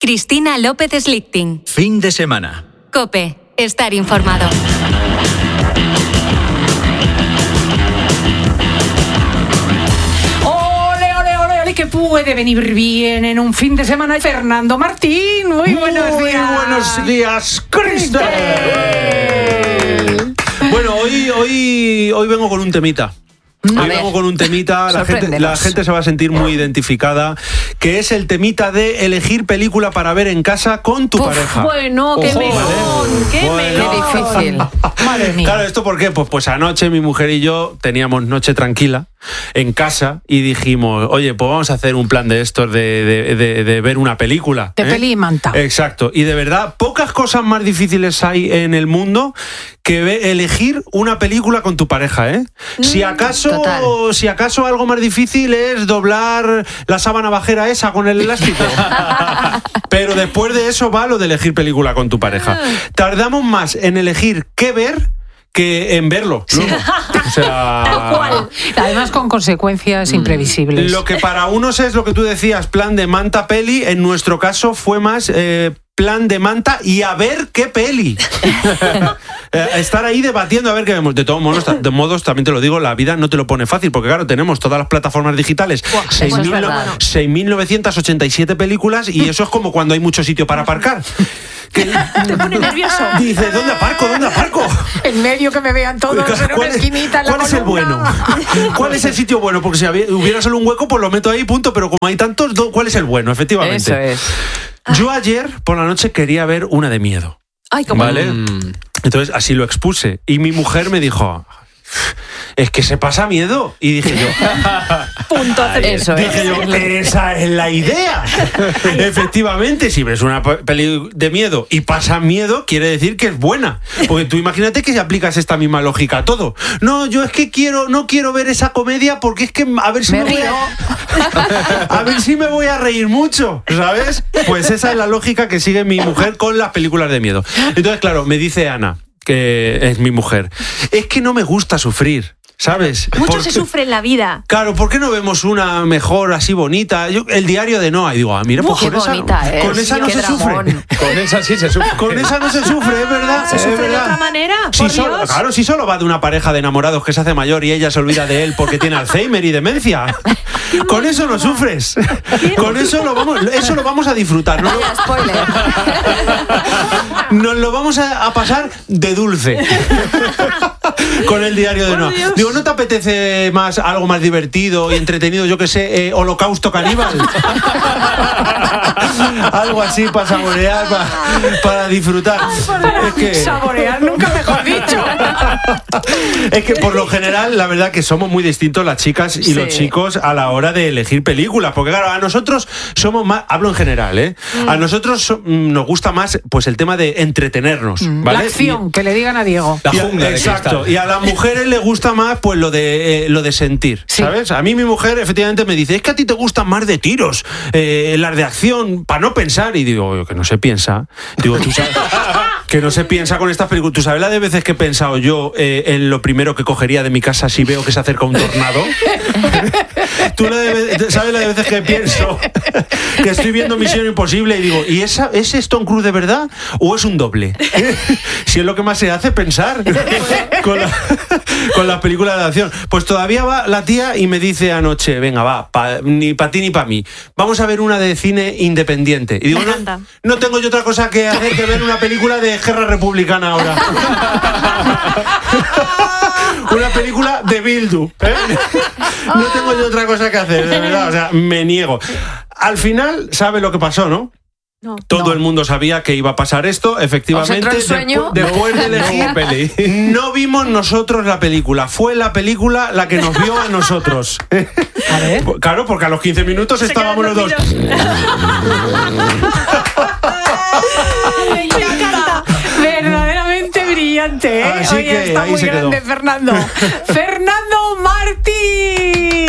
Cristina López Slichting. Fin de semana. COPE. Estar informado. Que puede venir bien en un fin de semana. Fernando Martín, muy buenos días. Muy buenos días, Cristel. Bueno, hoy vengo con un temita. Vengo con un temita, la gente se va a sentir muy identificada, que es el temita de elegir película para ver en casa con tu pareja. Bueno, qué melón, qué difícil. Madre mía. Claro, ¿esto por qué? Pues anoche mi mujer y yo teníamos noche tranquila en casa y dijimos, oye, pues vamos a hacer un plan de estos de ver una película. De peli y manta. Exacto. Y de verdad, pocas cosas más difíciles hay en el mundo que elegir una película con tu pareja, ¿eh? Si acaso algo más difícil es doblar la sábana bajera esa con el elástico. Pero después de eso va lo de elegir película con tu pareja. Tardamos más en elegir qué ver que en verlo luego. O sea, tal cual. Además con consecuencias imprevisibles. Lo que para unos es lo que tú decías, plan de manta peli, en nuestro caso fue más plan de manta y a ver qué peli. Estar ahí debatiendo a ver qué vemos. De todos modos, también te lo digo, la vida no te lo pone fácil, porque claro, tenemos todas las plataformas digitales, 6.987 películas, y eso es como cuando hay mucho sitio para aparcar. Que te pone nervioso. Dices, ¿dónde aparco? En medio, que me vean todos en una esquinita en la ¿Cuál es el bueno? ¿Cuál es el sitio bueno? Porque si hubiera solo un hueco, pues lo meto ahí, punto. Pero como hay tantos, ¿cuál es el bueno? Efectivamente. Eso es. Yo ayer por la noche quería ver una de miedo. Ay, ¿cómo? ¿Vale? Entonces así lo expuse. Y mi mujer me dijo, es que se pasa miedo. Y dije yo, Eso dije yo, esa es la idea. Efectivamente, si ves una peli de miedo y pasa miedo, quiere decir que es buena. Porque tú imagínate que si aplicas esta misma lógica a todo. No, yo es que no quiero ver esa comedia porque es que a ver si me voy a reír mucho, ¿sabes? Pues esa es la lógica que sigue mi mujer con las películas de miedo. Entonces, claro, me dice Ana, que es mi mujer, es que no me gusta sufrir, ¿sabes? Mucho se sufre en la vida. Claro, ¿por qué no vemos una mejor, así bonita? El diario de Noah, y digo, mira, pues con esa no se sufre. Con esa sí se sufre. Con esa no se sufre, es verdad. ¿Se sufre de otra manera? Claro, si solo va de una pareja de enamorados que se hace mayor y ella se olvida de él porque tiene Alzheimer y demencia. Con eso no sufres. Con eso lo vamos a disfrutar, ¿no? Spoiler. Nos lo vamos a pasar de dulce. Con el diario de Noah. Digo, ¿no te apetece algo más divertido y entretenido, yo que sé, Holocausto Caníbal? Algo así para saborear, para disfrutar. Saborear, nunca mejor dicho. Es que por lo general, la verdad que somos muy distintos las chicas y los chicos a la hora de elegir películas. Porque claro, a nosotros somos más, hablo en general, a nosotros nos gusta más pues el tema de entretenernos, ¿vale? La acción, que le digan a Diego. La jungla de exacto. cristal. Y a las mujeres les gusta más pues lo de sentir, ¿sabes? A mí mi mujer efectivamente me dice, es que a ti te gustan más de tiros, las de acción, para no pensar. Y digo, que no se piensa. Digo, tú sabes que no se piensa con estas películas. ¿Tú sabes la de veces que he pensado yo en lo primero que cogería de mi casa si veo que se acerca un tornado? ¿Tú sabes la de veces que pienso que estoy viendo Misión Imposible y digo, ¿y es Tom Cruise de verdad o es un doble? Si es lo que más se hace pensar con las películas de acción. Pues todavía va la tía y me dice anoche, venga, va, ni para ti ni para mí, vamos a ver una de cine independiente. Y digo, no tengo yo otra cosa que hacer que ver una película de guerra republicana ahora. Una película de Bildu, ¿eh? No tengo yo otra cosa que hacer, de verdad, o sea, me niego. Al final, ¿sabe lo que pasó, no? No. Todo el mundo sabía que iba a pasar esto, efectivamente. ¿Os entró el sueño? Después de elegir, no vimos nosotros la película, fue la película la que nos vio a nosotros. A ver. Claro, porque a los 15 minutos estábamos los dos. Me encanta. Verdaderamente brillante, ¿eh? Así Oye, que está ahí muy se grande, quedó. Fernando. Fernando